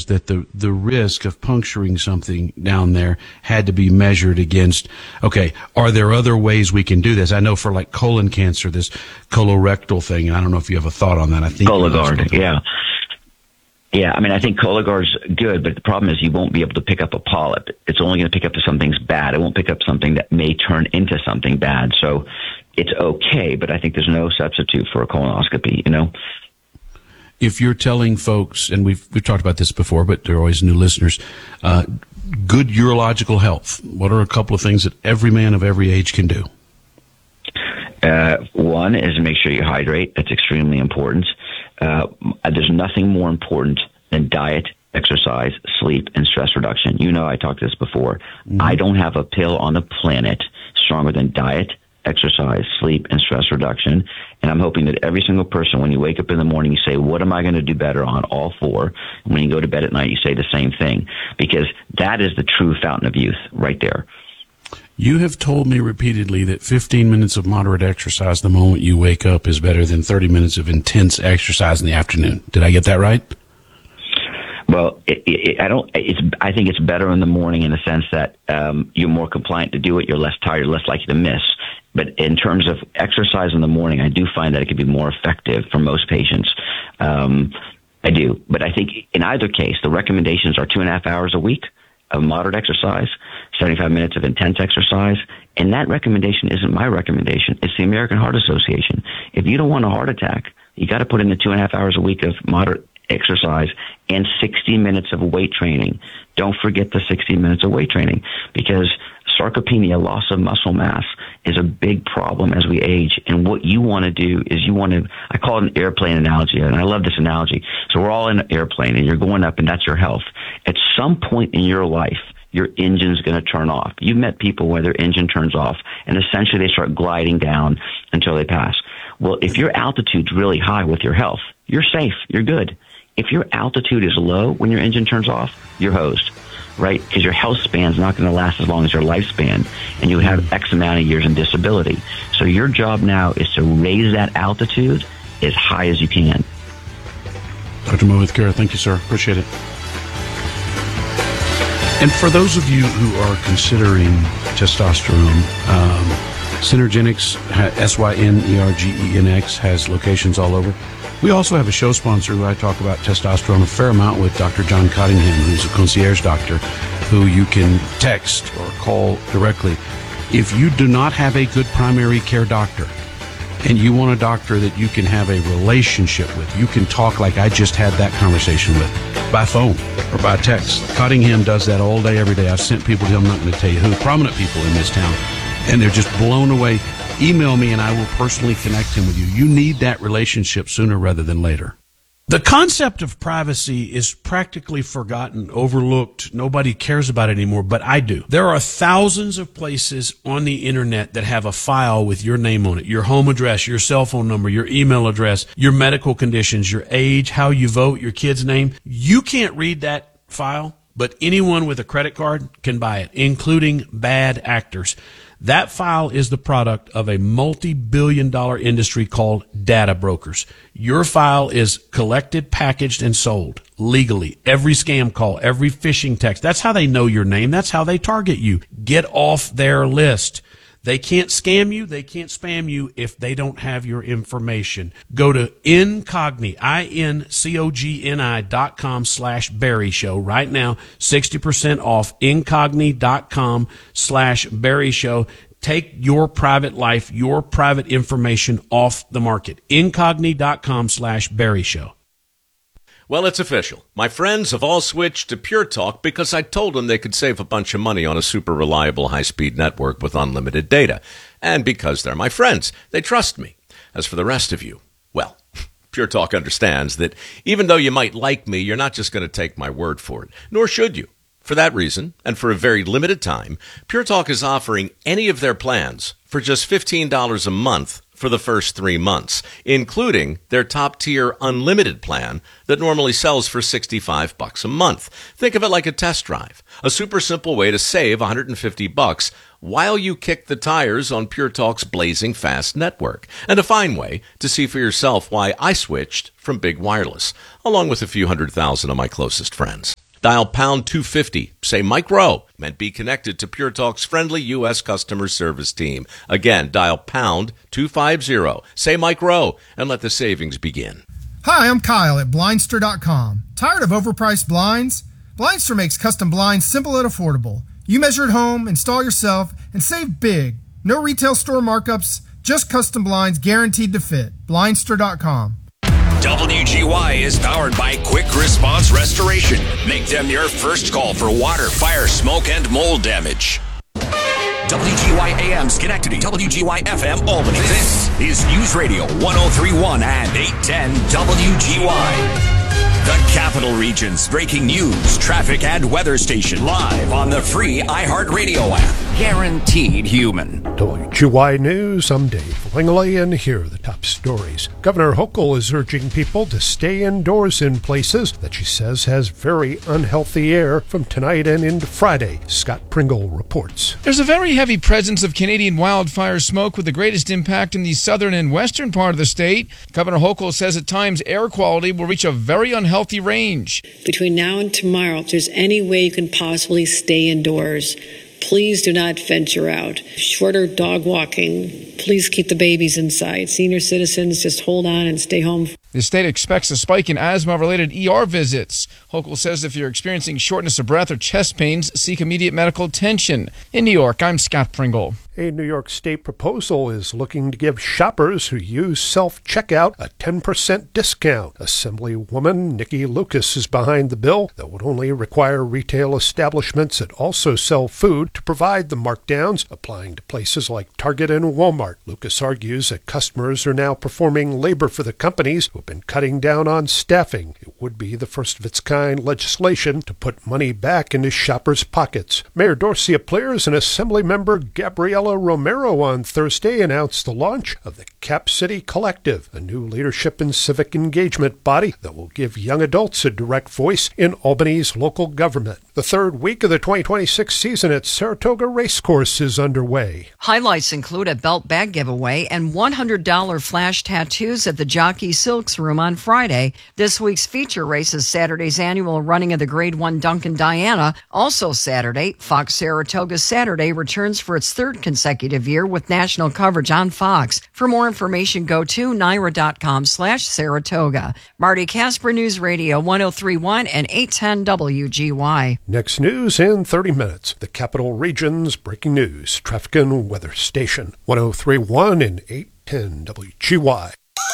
was that the risk of puncturing something down there had to be measured against, okay, are there other ways we can do this? I know for like colon cancer, this colorectal thing, I don't know if you have a thought on that. I think Cologuard, yeah. Yeah, I mean, I think Cologuard's good, but the problem is you won't be able to pick up a polyp. It's only going to pick up something's bad. It won't pick up something that may turn into something bad. So it's okay, but I think there's no substitute for a colonoscopy, you know? If you're telling folks, and we've talked about this before, but there are always new listeners, good urological health, what are a couple of things that every man of every age can do? One is to make sure you hydrate. That's extremely important. There's nothing more important than diet, exercise, sleep, and stress reduction. You know, I talked this before. Mm-hmm. I don't have a pill on the planet stronger than diet, exercise, sleep, and stress reduction. And I'm hoping that every single person, when you wake up in the morning, you say, what am I going to do better on all four? And when you go to bed at night, you say the same thing, because that is the true fountain of youth right there. You have told me repeatedly that 15 minutes of moderate exercise the moment you wake up is better than 30 minutes of intense exercise in the afternoon. Did I get that right? Well, I think it's better in the morning in the sense that you're more compliant to do it. You're less tired, less likely to miss. But in terms of exercise in the morning, I do find that it can be more effective for most patients. I do. But I think in either case, the recommendations are 2.5 hours a week of moderate exercise, 75 minutes of intense exercise. And that recommendation isn't my recommendation. It's the American Heart Association. If you don't want a heart attack, you got to put in the 2.5 hours a week of moderate exercise and 60 minutes of weight training. Don't forget the 60 minutes of weight training, because sarcopenia, loss of muscle mass, is a big problem as we age. And what you want to do is I call it an airplane analogy, and I love this analogy. So we're all in an airplane, and you're going up, and that's your health. At some point in your life, your engine's going to turn off. You've met people where their engine turns off, and essentially they start gliding down until they pass. Well, if your altitude's really high with your health, you're safe, you're good. If your altitude is low when your engine turns off, you're hosed, right? Because your health span's not going to last as long as your lifespan, and you have X amount of years in disability. So your job now is to raise that altitude as high as you can. Dr. Mohit Khera, thank you, sir. Appreciate it. And for those of you who are considering testosterone, Synergenix, Synergenx, has locations all over. We also have a show sponsor who I talk about testosterone a fair amount with, Dr. John Cottingham, who's a concierge doctor who you can text or call directly. If you do not have a good primary care doctor and you want a doctor that you can have a relationship with, you can talk like I just had that conversation with, by phone or by text. Cottingham does that all day, every day. I've sent people to him, I'm not going to tell you who, prominent people in this town, and they're just blown away. Email me and I will personally connect him with you. You need that relationship sooner rather than later. The concept of privacy is practically forgotten, overlooked. Nobody cares about it anymore, but I do. There are thousands of places on the internet that have a file with your name on it, your home address, your cell phone number, your email address, your medical conditions, your age, how you vote, your kid's name. You can't read that file, but anyone with a credit card can buy it, including bad actors. That file is the product of a multi-billion-dollar industry called data brokers. Your file is collected, packaged, and sold legally. Every scam call, every phishing text. That's how they know your name. That's how they target you. Get off their list. They can't scam you. They can't spam you if they don't have your information. Go to Incogni, INCOGNI.com/Barry Show right now. 60% off. Incogni.com/Barry Show. Take your private life, your private information off the market. Incogni.com/Barry Show. Well, it's official. My friends have all switched to Pure Talk because I told them they could save a bunch of money on a super reliable high-speed network with unlimited data. And because they're my friends, they trust me. As for the rest of you, well, Pure Talk understands that even though you might like me, you're not just going to take my word for it, nor should you. For that reason, and for a very limited time, Pure Talk is offering any of their plans for just $15 a month for the first 3 months, including their top-tier unlimited plan that normally sells for $65 a month. Think of it like a test drive, a super simple way to save $150 while you kick the tires on Pure Talk's blazing fast network, and a fine way to see for yourself why I switched from Big Wireless, along with a few 100,000 of my closest friends. Dial pound 250. Say Mike Rowe and be connected to Pure Talk's friendly U.S. customer service team. Again, dial pound 250. Say Mike Rowe and let the savings begin. Hi, I'm Kyle at Blindster.com. Tired of overpriced blinds? Blindster makes custom blinds simple and affordable. You measure at home, install yourself, and save big. No retail store markups, just custom blinds guaranteed to fit. Blindster.com. WGY is powered by Quick Response Restoration. Make them your first call for water, fire, smoke, and mold damage. WGY AM Schenectady, WGY FM Albany. This is News Radio 1031 and 810 WGY. The Capital Region's breaking news, traffic, and weather station live on the free iHeartRadio app. Guaranteed human. WGY News, I'm Dave Langley, and here are the top stories. Governor Hochul is urging people to stay indoors in places that she says has very unhealthy air from tonight and into Friday. Scott Pringle reports. There's a very heavy presence of Canadian wildfire smoke with the greatest impact in the southern and western part of the state. Governor Hochul says at times air quality will reach a very unhealthy range. Between now and tomorrow, if there's any way you can possibly stay indoors, please do not venture out. Shorter dog walking. Please keep the babies inside. Senior citizens, just hold on and stay home. The state expects a spike in asthma-related ER visits. Hochul says if you're experiencing shortness of breath or chest pains, seek immediate medical attention. In New York, I'm Scott Pringle. A New York State proposal is looking to give shoppers who use self-checkout a 10% discount. Assemblywoman Nikki Lucas is behind the bill that would only require retail establishments that also sell food to provide the markdowns, applying to places like Target and Walmart. Lucas argues that customers are now performing labor for the companies who have been cutting down on staffing. It would be the first of its kind legislation to put money back into shoppers' pockets. Mayor Dorcia Pliers and Assemblymember Gabriela Romero on Thursday announced the launch of the Cap City Collective, a new leadership and civic engagement body that will give young adults a direct voice in Albany's local government. The third week of the 2026 season at Saratoga Racecourse is underway. Highlights include a belt bag giveaway and $100 flash tattoos at the Jockey Silks Room on Friday. This week's feature race is Saturday's annual running of the Grade 1 Duncan Diana. Also Saturday, Fox Saratoga Saturday returns for its third consecutive year with national coverage on Fox. For more information, go to NYRA.com/Saratoga. Marty Casper, News Radio 1031 and 810 WGY. Next news in 30 minutes. The Capital Region's breaking news, traffic and weather station 1031 and 810 WGY.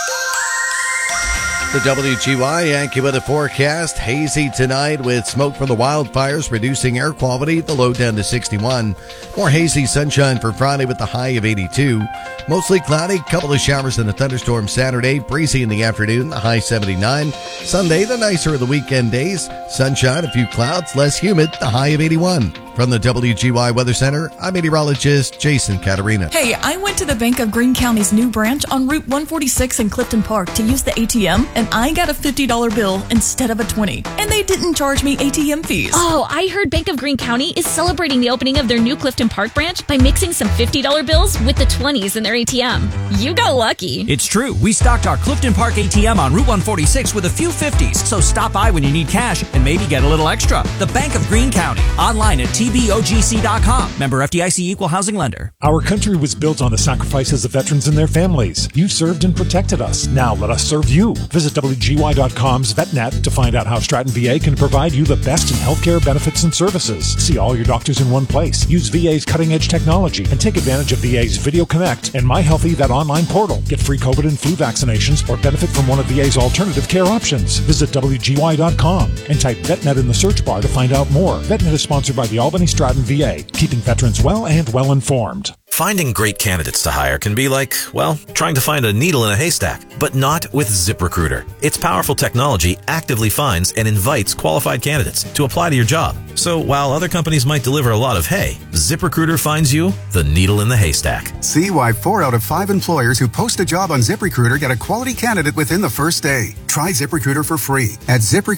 The WGY Yankee weather forecast, hazy tonight with smoke from the wildfires reducing air quality, the low down to 61. More hazy sunshine for Friday with the high of 82. Mostly cloudy, couple of showers and a thunderstorm Saturday, breezy in the afternoon, the high 79. Sunday, the nicer of the weekend days, sunshine, a few clouds, less humid, the high of 81. From the WGY Weather Center, I'm meteorologist Jason Caterina. Hey, I went to the Bank of Greene County's new branch on Route 146 in Clifton Park to use the ATM, and I got a $50 bill instead of a $20. And they didn't charge me ATM fees. Oh, I heard Bank of Greene County is celebrating the opening of their new Clifton Park branch by mixing some $50 bills with the 20s in their ATM. You got lucky. It's true. We stocked our Clifton Park ATM on Route 146 with a few 50s. So stop by when you need cash and maybe get a little extra. The Bank of Greene County. Online at TBOGC.com. Member FDIC Equal Housing Lender. Our country was built on the sacrifices of veterans and their families. You served and protected us. Now let us serve you. Visit WGY.com's VetNet to find out how Stratton VA can provide you the best in healthcare benefits and services. See all your doctors in one place. Use VA's cutting-edge technology and take advantage of VA's Video Connect and My Healthy Vet online portal. Get free COVID and flu vaccinations or benefit from one of VA's alternative care options. Visit WGY.com and type VetNet in the search bar to find out more. VetNet is sponsored by the Albany Stratton VA, keeping veterans well and well informed. Finding great candidates to hire can be like, well, trying to find a needle in a haystack, but not with ZipRecruiter. Its powerful technology actively finds and invites qualified candidates to apply to your job. So while other companies might deliver a lot of hay, ZipRecruiter finds you the needle in the haystack. See why 4 out of 5 employers who post a job on ZipRecruiter get a quality candidate within the first day. Try ZipRecruiter for free at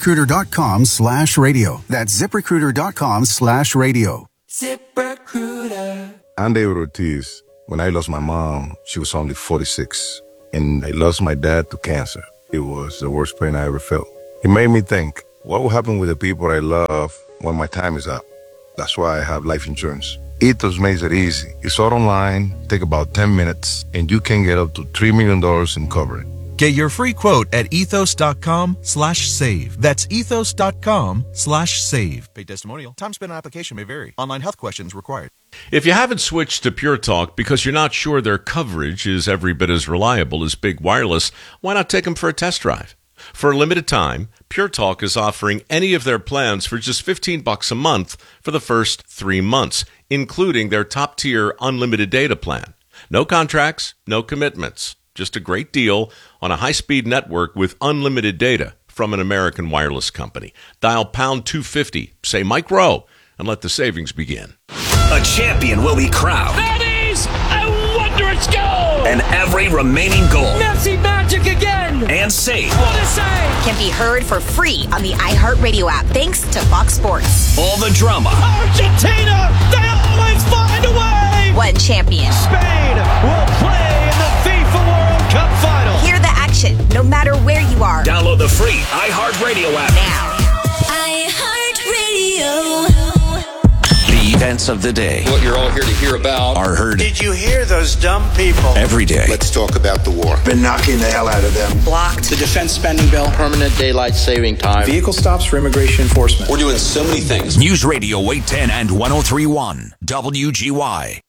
ZipRecruiter.com/radio. That's ZipRecruiter.com/radio. ZipRecruiter. I'm David Ortiz. When I lost my mom, she was only 46. And I lost my dad to cancer. It was the worst pain I ever felt. It made me think, What will happen with the people I love when my time is up? That's why I have life insurance. Ethos makes it easy. It's all online, take about 10 minutes, and you can get up to $3 million in coverage. Get your free quote at ethos.com/save. That's ethos.com/save. Paid testimonial. Time spent on application may vary. Online health questions required. If you haven't switched to Pure Talk because you're not sure their coverage is every bit as reliable as Big Wireless, why not take them for a test drive? For a limited time, Pure Talk is offering any of their plans for just $15 a month for the first 3 months, including their top-tier unlimited data plan. No contracts, no commitments. Just a great deal on a high-speed network with unlimited data from an American wireless company. Dial pound 250, say Mike Rowe, and let the savings begin. A champion will be crowned. That is a wondrous goal! And every remaining goal. Messi magic again! And save. What a save! Can be heard for free on the iHeartRadio app, thanks to Fox Sports. All the drama. Argentina! They always find a way! One champion. Spain will play in the FIFA World Cup final. Hear the action, no matter where you are. Download the free iHeartRadio app now. iHeartRadio. The events of the day. What you're all here to hear about are heard. Did you hear those dumb people? Every day. Let's talk about the war. Been knocking the hell out of them. Blocked. The defense spending bill. Permanent daylight saving time. Vehicle stops for immigration enforcement. We're doing so many things. News Radio 810 and 103.1 WGY.